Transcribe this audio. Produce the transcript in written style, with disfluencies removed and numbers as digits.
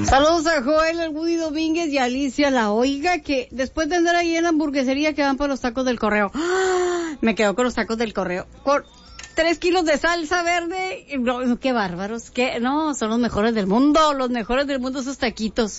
Saludos a Joel, el Woody Domínguez y a Alicia La Oiga, que después de andar ahí en la hamburguesería que van por los tacos del correo. ¡Ah! Me quedo con los tacos del correo. Con 3 kilos de salsa verde. No, qué bárbaros. No, son los mejores del mundo esos taquitos.